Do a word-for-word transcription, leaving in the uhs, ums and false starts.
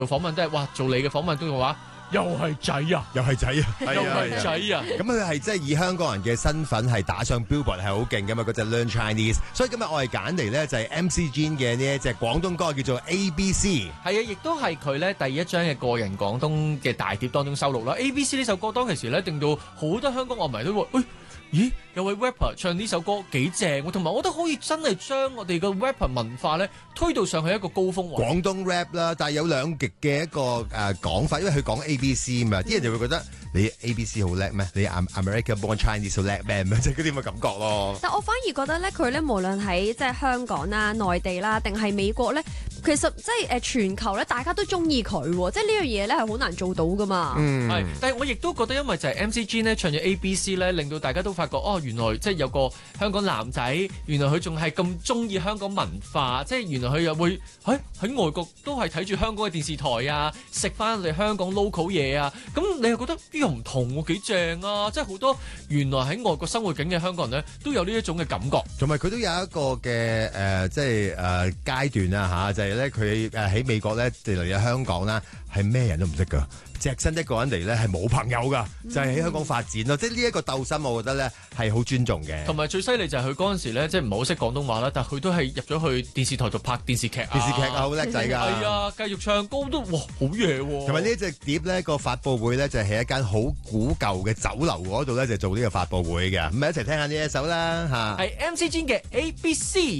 訪問都係哇，做你嘅訪問都嘅話。又係仔啊！ 又係仔啊！ 又係仔啊！ 咁佢係即係以香港人嘅身份係打上 Billboard 係好勁㗎嘛，嗰隻 Learn Chinese。所以今日我係揀嚟咧就係 M C Jin 嘅呢一隻廣東歌叫做 A B C。 係啊，亦都係佢咧第一張嘅個人廣東嘅大碟當中收錄啦。A B C 呢首歌當其時咧，令到好多香港樂迷都話：喂、哎，咦，有位 rapper 唱呢首歌幾正喎，同埋我覺得可以真係將我哋嘅 rapper 文化咧推到上去一個高峰位。 廣東 rap 啦，但係有兩極嘅一個誒講法，因為佢講 A B C 嘛，啲人就會覺得你 A B C 好叻咩？你 American Born Chinese 好叻咩？即係嗰啲咁嘅感覺咯。 但我反而覺得咧，佢咧無論喺即係香港啦、內地啦，定係美國咧，其實即係誒全球咧，大家都中意佢喎。即係呢樣嘢咧係好難做到噶嘛。 嗯， 係，但係我亦都覺得，因為就係 M C Jin 咧唱咗 A B C 咧，令到大家都發覺哦，原來即係有個香港男仔，原來佢仲係咁中意香港文化，即係原來佢又會喺喺外國都係睇住香港嘅電視台啊，食翻我哋香港 local 嘢啊，咁你又覺得呢個唔同喎，幾正啊！即係好多原來喺外國生活緊嘅香港人咧，都有呢一種嘅感覺。 同埋佢都有一個嘅誒、呃，即係誒、呃、階段啊嚇，就係咧佢誒喺美國咧嚟咗香港啦，係咩人都唔識噶。隻身一個人嚟咧係冇朋友噶，就係、是、喺香港發展咯。嗯、即係呢一個鬥心，我覺得咧係好尊重嘅。 同埋最犀利就係佢嗰陣時咧，即係唔係好識廣東話啦，但係佢都係入咗去電視台度拍電視劇啊。 電視劇啊，好叻仔㗎。係啊，繼續唱歌都哇好嘢喎。 同埋呢一隻碟咧個發佈會咧就係喺一間好古舊嘅酒樓嗰度咧就做呢個發佈會嘅。咁咪一齊聽下呢一首啦嚇。 係 M C Jin 嘅 A B C。